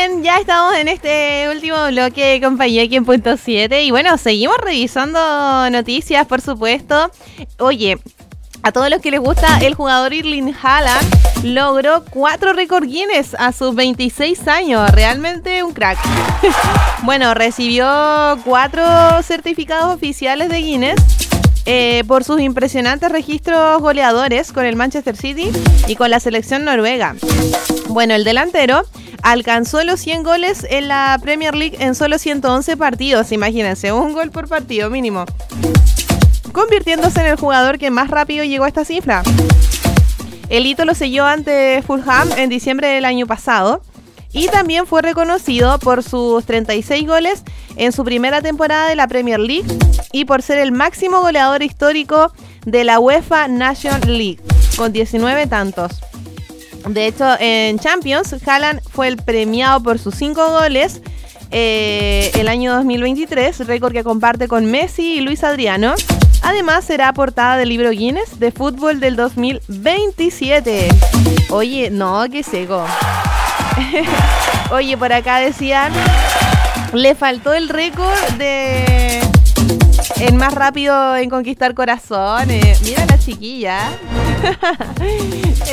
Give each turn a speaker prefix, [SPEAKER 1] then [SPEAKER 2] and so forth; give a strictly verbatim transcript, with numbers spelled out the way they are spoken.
[SPEAKER 1] bien, ya estamos en este último bloque de Compañía aquí en Punto siete. Y bueno, seguimos revisando noticias, por supuesto. Oye, a todos los que les gusta, el jugador Erling Haaland logró cuatro récord Guinness a sus veintiséis años. Realmente un crack. Bueno, recibió cuatro certificados oficiales de Guinness eh, por sus impresionantes registros goleadores con el Manchester City y con la selección noruega. Bueno, el delantero alcanzó los cien goles en la Premier League en solo ciento once partidos. Imagínense, un gol por partido mínimo, convirtiéndose en el jugador que más rápido llegó a esta cifra. El hito lo selló ante Fulham en diciembre del año pasado y también fue reconocido por sus treinta y seis goles en su primera temporada de la Premier League y por ser el máximo goleador histórico de la UEFA Nations League, con diecinueve tantos. De hecho, en Champions, Haaland fue el premiado por sus cinco goles eh, el año dos mil veintitrés, récord que comparte con Messi y Luis Adriano. Además, será portada del libro Guinness de fútbol del dos mil veintisiete. Oye, no, qué seco. Oye, por acá decían, le faltó el récord de el más rápido en conquistar corazones. Mira la chiquilla.